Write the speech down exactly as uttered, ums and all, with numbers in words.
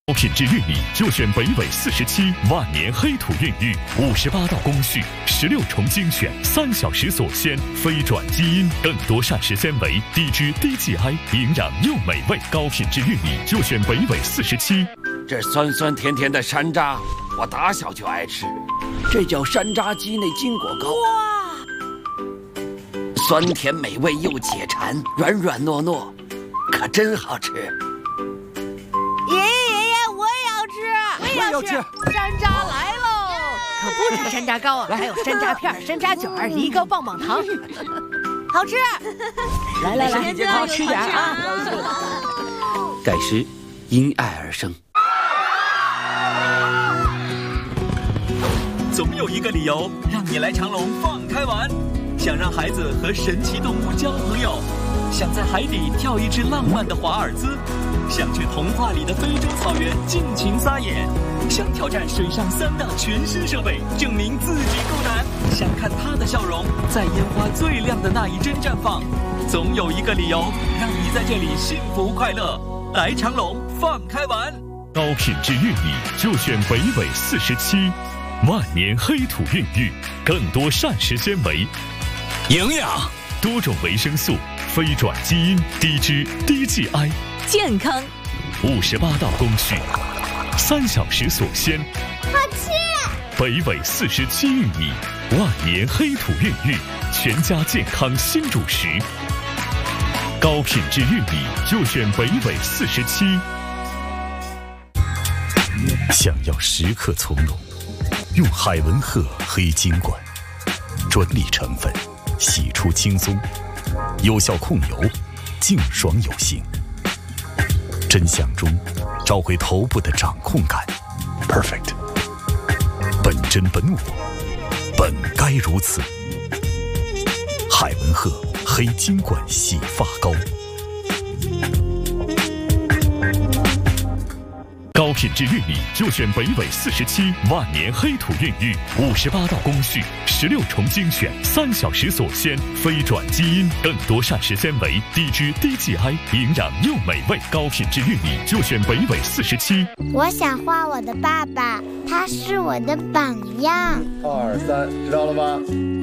高品质玉米就选北纬四十七万年黑土孕育，五十八道工序，十六重精选，三小时锁鲜，非转基因，更多膳食纤维，低脂低 G I， 营养又美味。高品质玉米就选北纬四十七。 这酸酸甜甜的山楂，我打小就爱吃，这叫山楂鸡内金果糕。哇，酸甜美味又解馋，软软糯糯，可真好吃。 我也要吃，山楂来喽！可不止山楂糕啊，还有山楂片、山楂卷、梨膏、棒棒糖，好吃！来来来，多吃点啊！ 盖诗，因爱而生。 总有一个理由让你来长隆放开玩，想让孩子和神奇动物交朋友，想在海底跳一支浪漫的华尔兹。 想去童话里的非洲草原尽情撒野，想挑战水上三大全新设备，证明自己够难。想看他的笑容在烟花最亮的那一帧绽放，总有一个理由让你在这里幸福快乐。来长隆放开玩， 高品质玉米就选北纬四十七，万年黑土孕育，更多膳食纤维， 营养， 多种维生素，非转基因，低脂低 G I。 健康， 五十八道工序，三小时锁鲜， 好吃。 北纬四十七玉米，万年黑土孕育，全家健康新主食。高品质玉米就选北纬四十七。想要时刻从容，用海文赫黑金管，专利成分，洗出轻松，有效控油，净爽有型。 真相中，找回头部的掌控感 ，perfect。本真本我，本该如此。海文赫黑金管洗发膏，高品质玉米就选北纬四十七，万年黑土孕育，五十八道工序，十六重精选，三小时锁鲜，非转基因，更多膳食纤维，低脂低 G I， 营养又美味。高品质玉米就选北纬四十七。 我想画我的爸爸，他是我的榜样。 二三，知道了吗？